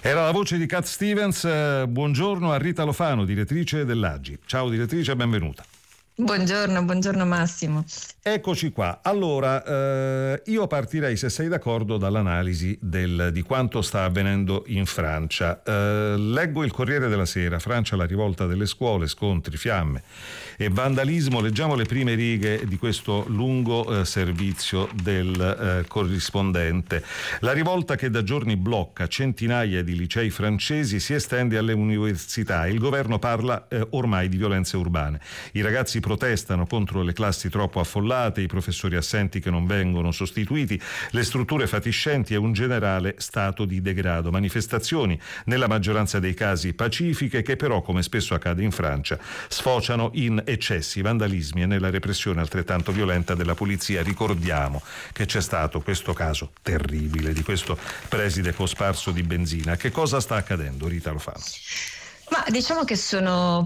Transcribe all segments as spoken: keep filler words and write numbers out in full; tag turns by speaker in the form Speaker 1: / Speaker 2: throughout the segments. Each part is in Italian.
Speaker 1: Era la voce di Cat Stevens. Eh, buongiorno a Rita Lofano, direttrice dell'A G I. Ciao direttrice, benvenuta.
Speaker 2: Buongiorno, buongiorno Massimo.
Speaker 1: Eccoci qua. Allora, eh, io partirei, se sei d'accordo, dall'analisi del, di quanto sta avvenendo in Francia. Eh, leggo il Corriere della Sera: Francia, la rivolta delle scuole, scontri, fiamme e vandalismo. Leggiamo le prime righe di questo lungo eh, servizio del eh, corrispondente. La rivolta che da giorni blocca centinaia di licei francesi si estende alle università. Il governo parla eh, ormai di violenze urbane. I ragazzi protestano contro le classi troppo affollate, i professori assenti che non vengono sostituiti, le strutture fatiscenti e un generale stato di degrado. Manifestazioni nella maggioranza dei casi pacifiche che però, come spesso accade in Francia, sfociano in eccessi, vandalismi e nella repressione altrettanto violenta della polizia. Ricordiamo che c'è stato questo caso terribile di questo preside cosparso di benzina. Che cosa sta accadendo, Rita Lofano?
Speaker 2: Ma diciamo che sono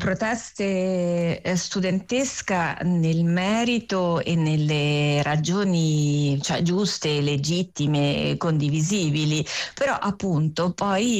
Speaker 2: proteste studentesca nel merito e nelle ragioni, cioè, giuste, legittime, condivisibili, però appunto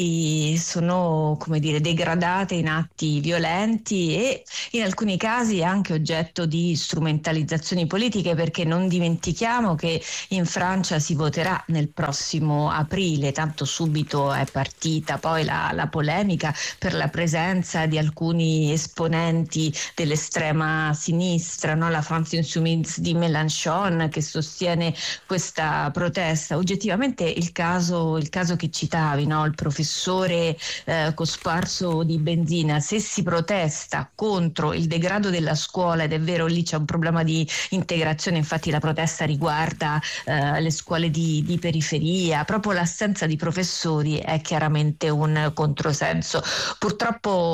Speaker 2: poi sono, come dire, degradate in atti violenti e in alcuni casi anche oggetto di strumentalizzazioni politiche, perché non dimentichiamo che in Francia si voterà nel prossimo aprile, tanto subito è partita poi la, la polemica per la presenza di alcuni esponenti dell'estrema sinistra, no? La France Insoumise di Mélenchon, che sostiene questa protesta. Oggettivamente il caso, il caso che citavi, no? Il professore eh, cosparso di benzina, se si protesta contro il degrado della scuola, ed è vero, lì c'è un problema di integrazione, infatti la protesta riguarda eh, le scuole di, di periferia, proprio l'assenza di professori è chiaramente un controsenso. Purtroppo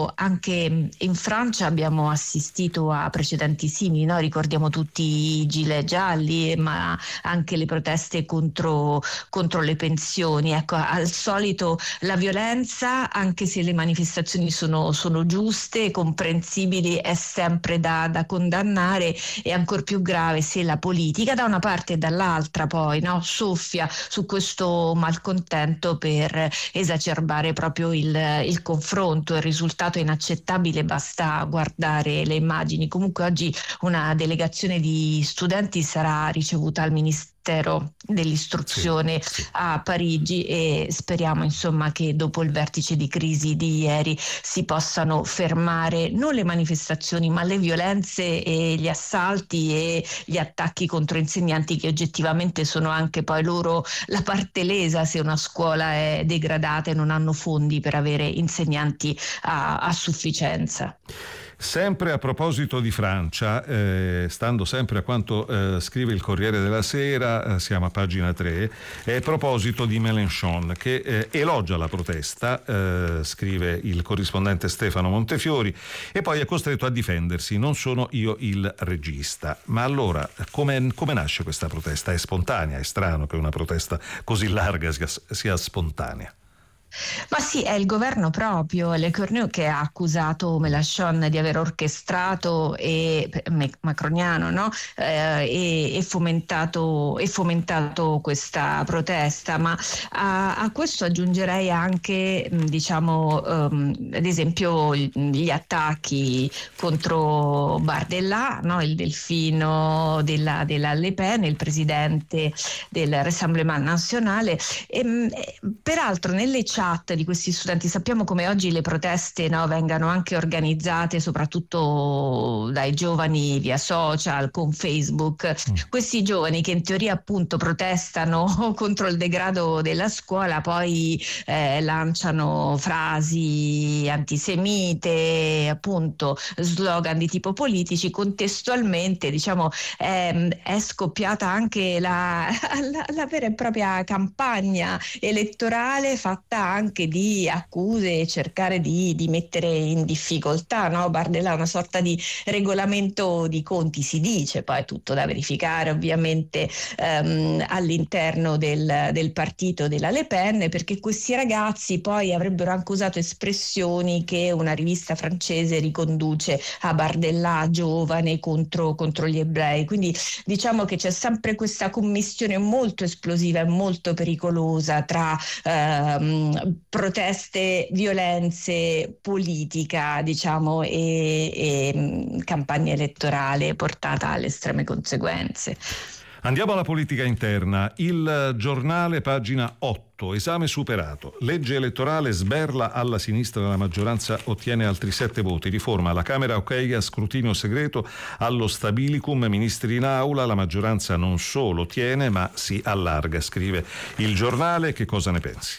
Speaker 2: anche in Francia abbiamo assistito a precedenti simili, no? Ricordiamo tutti i gilet gialli, ma anche le proteste contro, contro le pensioni. Ecco, al solito la violenza, anche se le manifestazioni sono, sono giuste, comprensibili, è sempre da, da condannare, e ancor più grave se la politica da una parte e dall'altra poi, no? soffia su questo malcontento per esacerbare proprio il, il confronto. Il risultato è inaccettabile, basta guardare le immagini. Comunque oggi una delegazione di studenti sarà ricevuta al Ministero dell'istruzione sì, sì. a Parigi, e speriamo insomma che dopo il vertice di crisi di ieri si possano fermare non le manifestazioni ma le violenze e gli assalti e gli attacchi contro insegnanti, che oggettivamente sono anche poi loro la parte lesa se una scuola è degradata e non hanno fondi per avere insegnanti a, a sufficienza.
Speaker 1: Sempre a proposito di Francia, eh, stando sempre a quanto eh, scrive il Corriere della Sera, eh, siamo a pagina tre, e a proposito di Mélenchon che eh, elogia la protesta, eh, scrive il corrispondente Stefano Montefiori, e poi è costretto a difendersi: non sono io il regista. Ma allora come, come nasce questa protesta? È spontanea? È strano che una protesta così larga sia, sia spontanea.
Speaker 2: Ma sì, è il governo proprio, Le Cornu, che ha accusato Mélenchon di aver orchestrato e macroniano, no? eh, e, e, fomentato, e fomentato questa protesta. Ma a, a questo aggiungerei anche, diciamo, um, ad esempio gli attacchi contro Bardella, no? Il delfino della, della Le Pen, il presidente del Rassemblement National. E, peraltro nelle chat di questi studenti, sappiamo come oggi le proteste, no, vengano anche organizzate soprattutto dai giovani via social, con Facebook. Mm. Questi giovani che in teoria appunto protestano contro il degrado della scuola, poi eh, lanciano frasi antisemite, appunto slogan di tipo politici. Contestualmente, diciamo, è, è scoppiata anche la, la, la vera e propria campagna elettorale, fatta anche di accuse e cercare di, di mettere in difficoltà, no? Bardella è una sorta di regolamento di conti, si dice, poi è tutto da verificare ovviamente ehm, all'interno del, del partito della Le Pen, perché questi ragazzi poi avrebbero anche usato espressioni che una rivista francese riconduce a Bardella giovane contro, contro gli ebrei. Quindi diciamo che c'è sempre questa commistione molto esplosiva e molto pericolosa tra ehm, ehm, proteste, violenze, politica, diciamo, e, e campagna elettorale portata alle estreme conseguenze.
Speaker 1: Andiamo alla politica interna. Il Giornale, pagina otto, esame superato. Legge elettorale sberla alla sinistra, la maggioranza ottiene altri sette voti. Riforma alla Camera, ok a scrutinio segreto, allo stabilicum, ministri in aula, la maggioranza non solo tiene ma si allarga, scrive il Giornale. Che cosa ne pensi?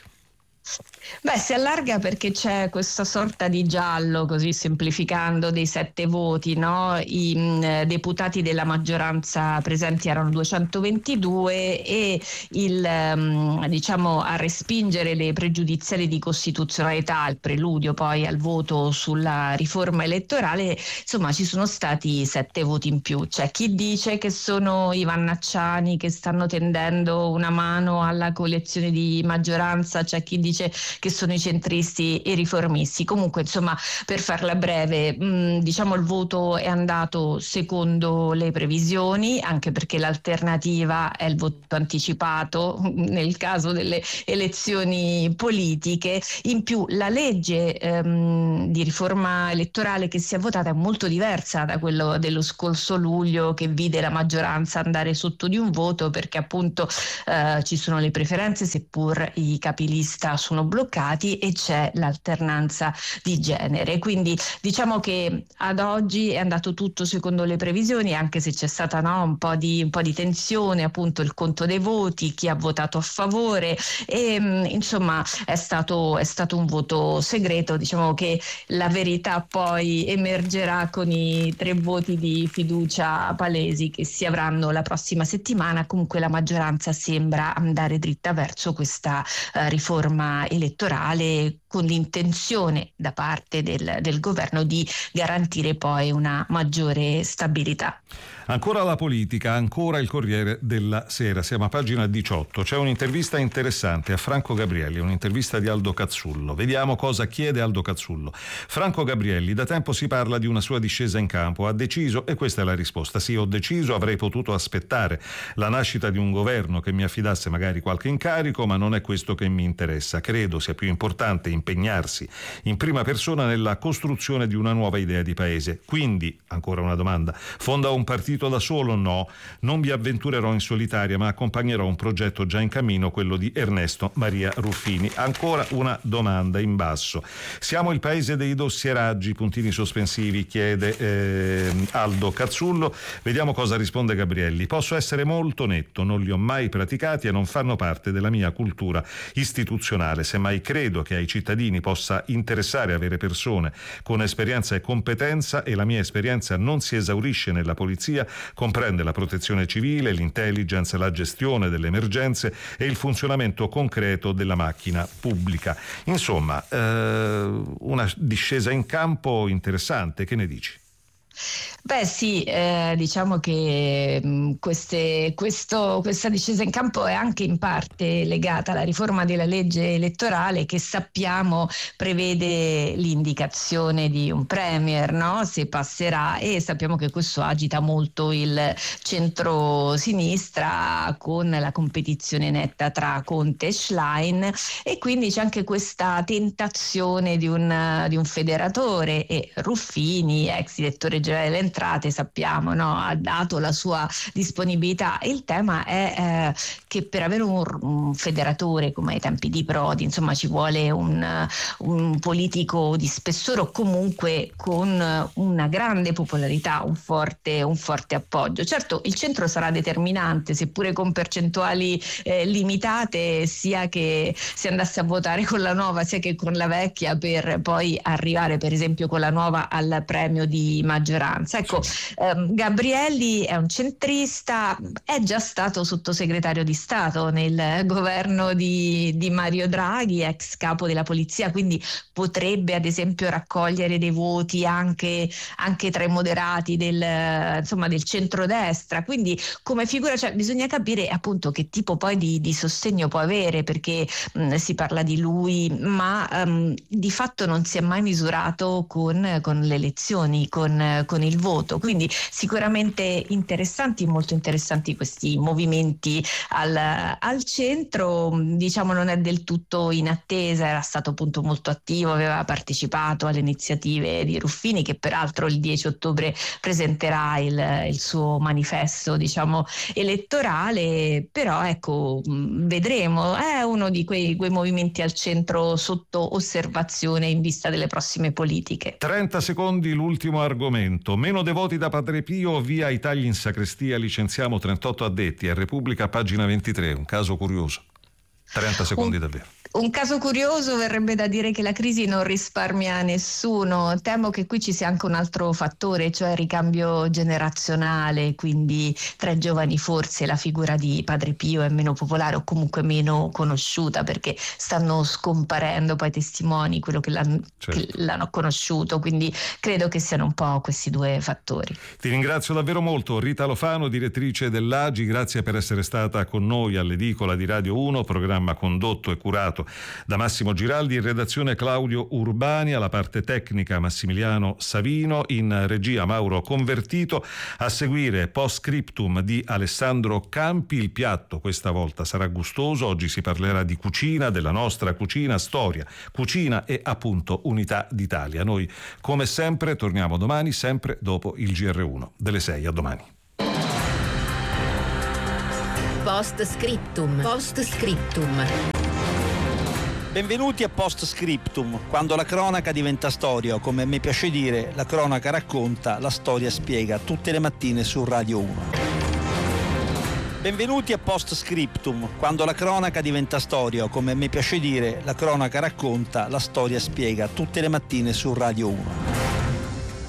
Speaker 2: Beh, si allarga perché c'è questa sorta di giallo, così semplificando, dei sette voti, no? I mh, deputati della maggioranza presenti erano duecentoventidue e il, mh, diciamo, a respingere le pregiudiziali di costituzionalità, il preludio poi al voto sulla riforma elettorale, insomma ci sono stati sette voti in più. C'è chi dice che sono i vannacciani che stanno tendendo una mano alla coalizione di maggioranza, c'è chi dice che sono i centristi e i riformisti. Comunque, insomma, per farla breve, mh, diciamo il voto è andato secondo le previsioni, anche perché l'alternativa è il voto anticipato nel caso delle elezioni politiche. In più la legge ehm, di riforma elettorale che si è votata è molto diversa da quello dello scorso luglio, che vide la maggioranza andare sotto di un voto, perché appunto eh, ci sono le preferenze, seppur i capilista sono bloccati, e c'è l'alternanza di genere. Quindi diciamo che ad oggi è andato tutto secondo le previsioni, anche se c'è stata no, un po' di, un po' di tensione, appunto il conto dei voti, chi ha votato a favore, e mh, insomma è stato, è stato un voto segreto. Diciamo che la verità poi emergerà con i tre voti di fiducia palesi che si avranno la prossima settimana. Comunque la maggioranza sembra andare dritta verso questa uh, riforma elettorale, con l'intenzione da parte del, del governo di garantire poi una maggiore stabilità.
Speaker 1: Ancora la politica, ancora il Corriere della Sera, siamo a pagina diciotto, c'è un'intervista interessante a Franco Gabrielli, un'intervista di Aldo Cazzullo. Vediamo cosa chiede Aldo Cazzullo. Franco Gabrielli: da tempo si parla di una sua discesa in campo, ha deciso, e questa è la risposta: sì, ho deciso, avrei potuto aspettare la nascita di un governo che mi affidasse magari qualche incarico, ma non è questo che mi interessa. Credo sia più importante impegnarsi in prima persona nella costruzione di una nuova idea di paese. Quindi, ancora una domanda, fonda un partito da solo? No, non vi avventurerò in solitaria, ma accompagnerò un progetto già in cammino, quello di Ernesto Maria Ruffini. Ancora una domanda in basso: siamo il paese dei dossieraggi? Puntini sospensivi, chiede eh, Aldo Cazzullo. Vediamo cosa risponde Gabrielli. Posso essere molto netto, non li ho mai praticati e non fanno parte della mia cultura istituzionale. Semmai credo che ai cittadini possa interessare avere persone con esperienza e competenza, e la mia esperienza non si esaurisce nella polizia, comprende la protezione civile, l'intelligence, la gestione delle emergenze e il funzionamento concreto della macchina pubblica. Insomma, eh, una discesa in campo interessante, che ne dici?
Speaker 2: Beh sì, eh, diciamo che mh, queste, questo, questa discesa in campo è anche in parte legata alla riforma della legge elettorale, che sappiamo prevede l'indicazione di un premier, no? Se passerà, e sappiamo che questo agita molto il centro-sinistra, con la competizione netta tra Conte e Schlein, e quindi c'è anche questa tentazione di un, di un federatore, e Ruffini, ex direttore generale delle entrate, sappiamo, no? Ha dato la sua disponibilità. Il tema è eh, che per avere un, un federatore come ai tempi di Prodi, insomma, ci vuole un, un politico di spessore, o comunque con una grande popolarità, un forte, un forte appoggio. Certo, il centro sarà determinante, seppure con percentuali eh, limitate, sia che si andasse a votare con la nuova sia che con la vecchia, per poi arrivare per esempio con la nuova al premio di maggioranza. Ecco, ehm, Gabrielli è un centrista, è già stato sottosegretario di Stato nel governo di, di Mario Draghi, ex capo della polizia, quindi potrebbe ad esempio raccogliere dei voti anche, anche tra i moderati del, insomma, del centrodestra. Quindi come figura, cioè, bisogna capire appunto che tipo poi di, di sostegno può avere, perché mh, si parla di lui, ma um, di fatto non si è mai misurato con, con le elezioni, con con il voto. Quindi sicuramente interessanti, molto interessanti questi movimenti al, al centro. Diciamo non è del tutto in attesa, era stato appunto molto attivo, aveva partecipato alle iniziative di Ruffini, che peraltro il dieci ottobre presenterà il, il suo manifesto diciamo elettorale, però ecco vedremo, è uno di quei, quei movimenti al centro sotto osservazione in vista delle prossime politiche.
Speaker 1: trenta secondi l'ultimo argomento. Meno devoti da Padre Pio, via i tagli in sacrestia, licenziamo trentotto addetti. A Repubblica, pagina ventitré, un caso curioso. trenta secondi
Speaker 2: un,
Speaker 1: davvero.
Speaker 2: Un caso curioso, verrebbe da dire che la crisi non risparmia nessuno. Temo che qui ci sia anche un altro fattore, cioè il ricambio generazionale, quindi tra i giovani forse la figura di Padre Pio è meno popolare o comunque meno conosciuta, perché stanno scomparendo poi testimoni, quello che l'hanno, certo. che l'hanno conosciuto, quindi credo che siano un po' questi due fattori.
Speaker 1: Ti ringrazio davvero molto, Rita Lofano, direttrice dell'A G I, grazie per essere stata con noi all'edicola di Radio uno, programma condotto e curato da Massimo Giraldi, in redazione Claudio Urbani, alla parte tecnica Massimiliano Savino, in regia Mauro Convertito. A seguire Post Scriptum di Alessandro Campi. Il piatto questa volta sarà gustoso, oggi si parlerà di cucina, della nostra cucina, storia, cucina e appunto unità d'Italia. Noi come sempre torniamo domani, sempre dopo il G R uno delle sei. A domani.
Speaker 3: Post Scriptum. Post Scriptum.
Speaker 4: Benvenuti a Post Scriptum, quando la cronaca diventa storia, o come mi piace dire, la cronaca racconta, la storia spiega, tutte le mattine su Radio uno. Benvenuti a Post Scriptum, quando la cronaca diventa storia, o come mi piace dire, la cronaca racconta, la storia spiega, tutte le mattine su Radio uno.